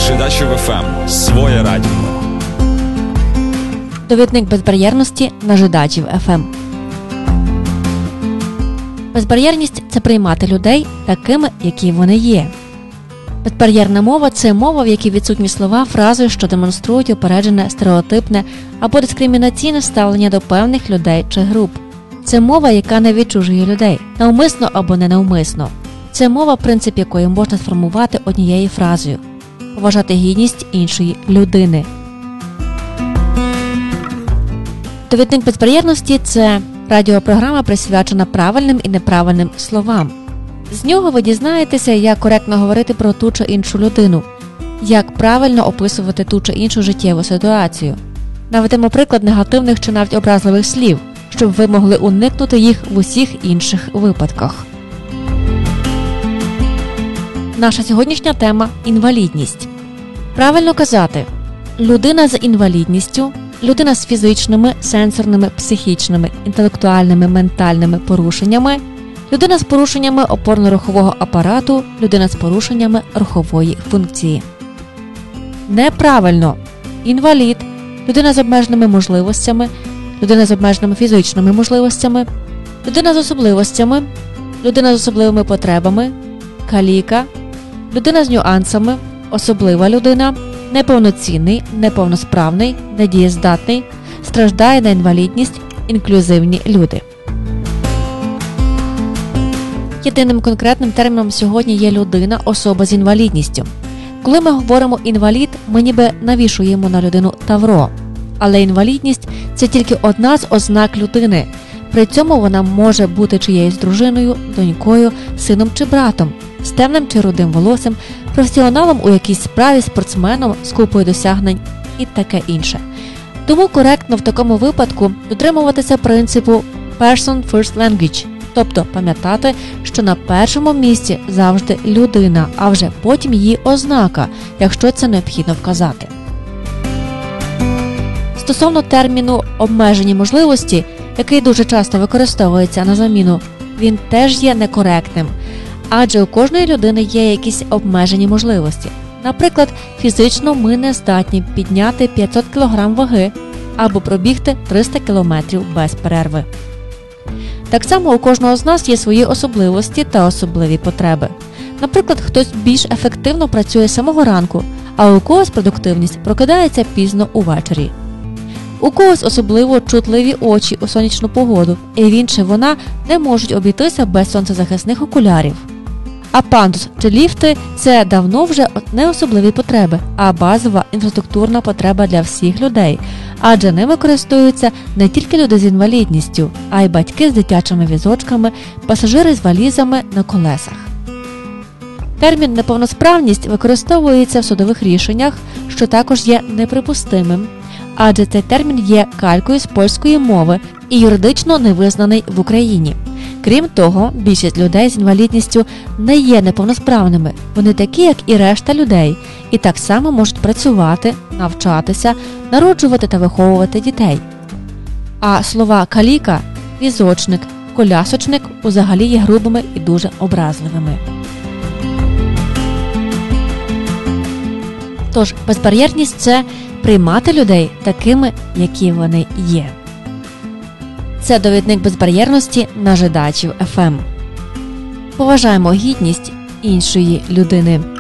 Жидачів ФМ. Своє радіо. Довідник безбар'єрності на Жидачів ФМ. Безбар'єрність – це приймати людей такими, які вони є. Безбар'єрна мова – це мова, в якій відсутні слова, фрази, що демонструють упереджене, стереотипне або дискримінаційне ставлення до певних людей чи груп. Це мова, яка не відчужує людей, навмисно або ненавмисно. Це мова, принцип якої можна сформувати однією фразою – поважати гідність іншої людини. Довідник безбар'єрності – це радіопрограма, присвячена правильним і неправильним словам. З нього ви дізнаєтеся, як коректно говорити про ту чи іншу людину, як правильно описувати ту чи іншу життєву ситуацію. Наведемо приклад негативних чи навіть образливих слів, щоб ви могли уникнути їх в усіх інших випадках. Наша сьогоднішня тема – інвалідність. Правильно казати людина з інвалідністю, людина з фізичними, сенсорними, психічними, інтелектуальними, ментальними порушеннями, людина з порушеннями опорно-рухового апарату, людина з порушеннями рухової функції. Неправильно інвалід, людина з обмеженими можливостями, людина з обмеженими фізичними можливостями, людина з особливостями, людина з особливими потребами, каліка, людина з нюансами, особлива людина, неповноцінний, неповносправний, недієздатний, страждає на інвалідність, інклюзивні люди. Єдиним конкретним терміном сьогодні є людина, особа з інвалідністю. Коли ми говоримо «інвалід», ми ніби навішуємо на людину тавро. Але інвалідність – це тільки одна з ознак людини. При цьому вона може бути чиєюсь дружиною, донькою, сином чи братом, з темним чи рудим волоссям, професіоналом у якійсь справі, спортсменом з купою досягнень і таке інше. Тому коректно в такому випадку дотримуватися принципу «person first language», тобто пам'ятати, що на першому місці завжди людина, а вже потім її ознака, якщо це необхідно вказати. Стосовно терміну «обмежені можливості», який дуже часто використовується на заміну, він теж є некоректним, адже у кожної людини є якісь обмежені можливості. Наприклад, фізично ми не здатні підняти 500 кг ваги або пробігти 300 км без перерви. Так само у кожного з нас є свої особливості та особливі потреби. Наприклад, хтось більш ефективно працює з самого ранку, а у когось продуктивність прокидається пізно увечері. У когось особливо чутливі очі у сонячну погоду, і він чи вона не можуть обійтися без сонцезахисних окулярів. А пандус чи ліфти – це давно вже не особливі потреби, а базова інфраструктурна потреба для всіх людей, адже ними користуються не тільки люди з інвалідністю, а й батьки з дитячими візочками, пасажири з валізами на колесах. Термін «неповносправність» використовується в судових рішеннях, що також є неприпустимим, адже цей термін є калькою з польської мови і юридично не визнаний в Україні. Крім того, більшість людей з інвалідністю не є неповносправними, вони такі, як і решта людей, і так само можуть працювати, навчатися, народжувати та виховувати дітей. А слова «каліка», «візочник», «колясочник» взагалі є грубими і дуже образливими. Тож, безбар'єрність – це приймати людей такими, які вони є. Це довідник безбар'єрності на Жидачів ФМ. Поважаємо гідність іншої людини.